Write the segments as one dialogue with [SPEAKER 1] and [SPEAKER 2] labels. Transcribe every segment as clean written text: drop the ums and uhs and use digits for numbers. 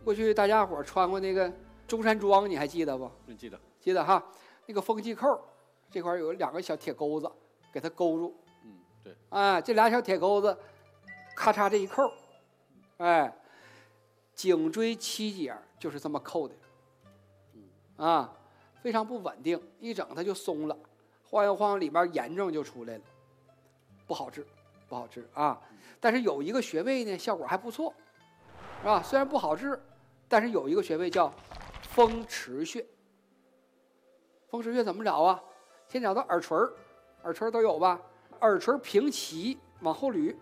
[SPEAKER 1] 过去大家伙穿过那个中山装，你还记得不？
[SPEAKER 2] 记得，
[SPEAKER 1] 记得哈。那个风气扣这块有2个小铁钩子，给它勾住。
[SPEAKER 2] 对。
[SPEAKER 1] 啊，这俩小铁钩子，咔嚓这一扣，哎，颈椎7节就是这么扣的。啊，非常不稳定，一整它就松了，晃悠晃悠里边炎症就出来了，不好治，不好治啊。但是有一个穴位呢，效果还不错，是吧？虽然不好治，但是有一个穴位叫风池穴。风池穴怎么找啊？先找到耳垂，耳垂都有吧？耳垂平齐往后捋，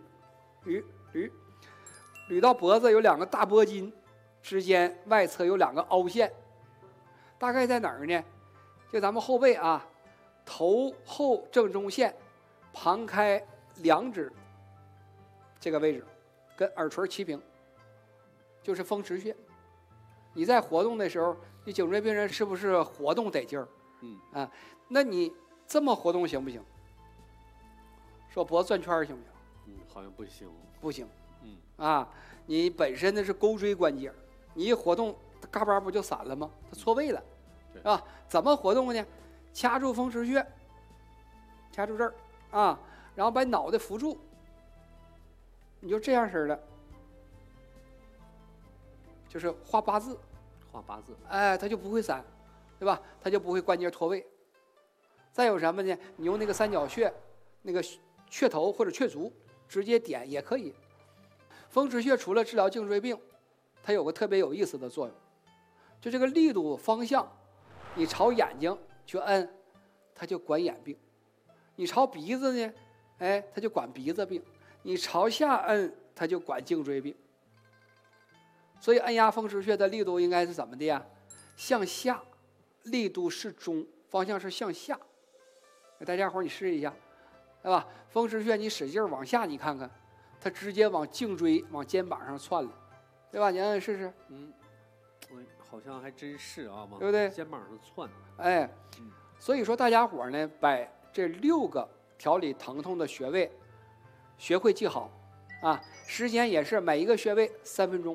[SPEAKER 1] 捋到脖子有2个大脖筋，之间外侧有2个凹陷，大概在哪儿呢？就咱们后背啊，头后正中线旁开2指这个位置，跟耳垂齐平，就是风池穴。你在活动的时候，你颈椎病人是不是活动得劲儿？那你这么活动行不行？说脖子转圈行不行？
[SPEAKER 2] 好像不行。
[SPEAKER 1] 不行。你本身的是钩椎关节，你一活动，嘎巴不就散了吗？它错位了，是吧？怎么活动呢？掐住风池穴，掐住这儿啊，然后把脑袋扶住，你就这样式的，就是画8字，
[SPEAKER 2] 画8字，
[SPEAKER 1] 哎，它就不会散，对吧？它就不会关节脱位。再有什么呢？你用那个三角穴，那个雀头或者雀足直接点也可以。风池穴除了治疗颈椎病，它有个特别有意思的作用，就这个力度方向，你朝眼睛去摁，它就管眼病；你朝鼻子呢，哎，它就管鼻子病；你朝下摁，它就管颈椎病。所以按压风池穴的力度应该是怎么的呀？向下，力度适中，方向是向下。大家伙你试一下，对吧？风池穴你使劲往下，你看看，它直接往颈椎、往肩膀上窜了，对吧？你按按试试。
[SPEAKER 2] 好像还真是啊，
[SPEAKER 1] 对不对？
[SPEAKER 2] 肩膀上窜。
[SPEAKER 1] 哎，所以说大家伙呢，把这6个调理疼痛的穴位学会记好啊，时间也是每一个穴位3分钟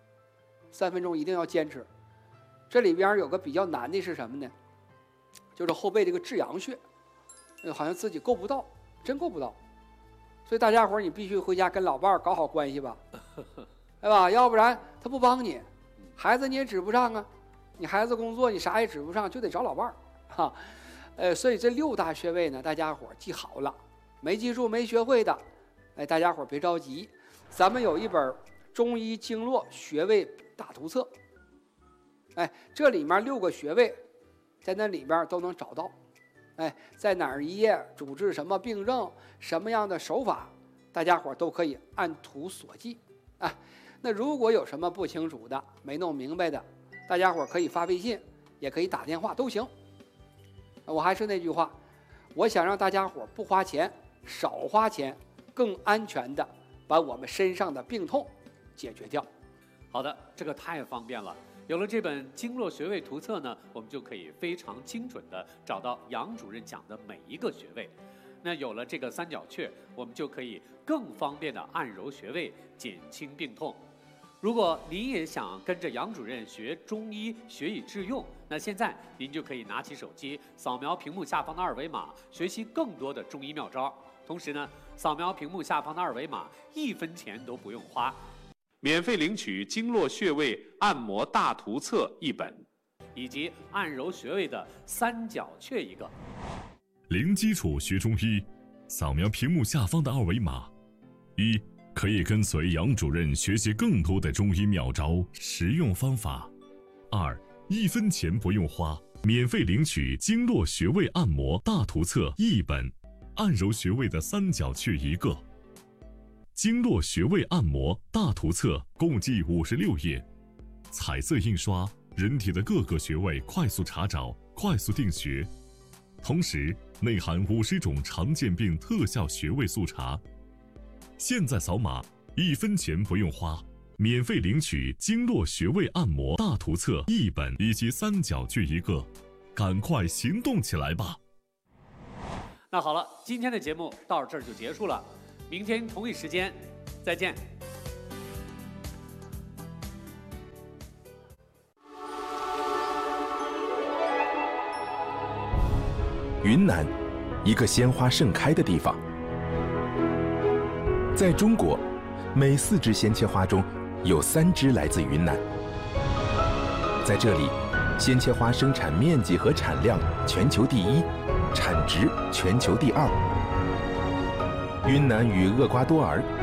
[SPEAKER 1] ，3分钟一定要坚持。这里边有个比较难的是什么呢？就是后背这个至阳穴，好像自己够不到，真够不到。所以大家伙你必须回家跟老伴儿搞好关系吧，对吧？要不然他不帮你，孩子你也指不上啊。你孩子工作你啥也指不上，就得找老伴儿哈。所以这6大穴位呢，大家伙记好了，没记住没学会的，大家伙别着急，咱们有一本《中医经络穴位大图册》，这里面6个穴位，在那里边都能找到。在哪儿一页主治什么病症，什么样的手法，大家伙都可以按图索骥啊。那如果有什么不清楚的、没弄明白的，大家伙可以发微信，也可以打电话都行。我还是那句话，我想让大家伙不花钱、少花钱，更安全的把我们身上的病痛解决掉。
[SPEAKER 2] 好的，这个太方便了。有了这本经络穴位图册呢，我们就可以非常精准地找到杨主任讲的每一个穴位。那有了这个三角穴，我们就可以更方便地按揉穴位，减轻病痛。如果您也想跟着杨主任学中医，学以致用，那现在您就可以拿起手机，扫描屏幕下方的2维码，学习更多的中医妙招。同时呢，扫描屏幕下方的2维码，1分钱都不用花。
[SPEAKER 3] 免费领取经络穴位按摩大图册1本，
[SPEAKER 2] 以及按揉穴位的三角穴1个。
[SPEAKER 4] 零基础学中医，扫描屏幕下方的2维码。1. 可以跟随杨主任学习更多的中医妙招、实用方法。2. 1分钱不用花，免费领取经络穴位按摩大图册1本，按揉穴位的三角穴1个。经络穴位按摩大图册共计56页，彩色印刷，人体的各个穴位快速查找，快速定穴。同时内含50种常见病特效穴位速查。现在扫码，1分钱不用花，免费领取经络穴位按摩大图册1本以及三角穴1个，赶快行动起来吧！
[SPEAKER 2] 那好了，今天的节目到这儿就结束了。明天同一时间，再见。
[SPEAKER 5] 云南，一个鲜花盛开的地方。在中国，每4枝鲜切花中有3枝来自云南。在这里，鲜切花生产面积和产量全球第1，产值全球第2。云南与厄瓜多尔、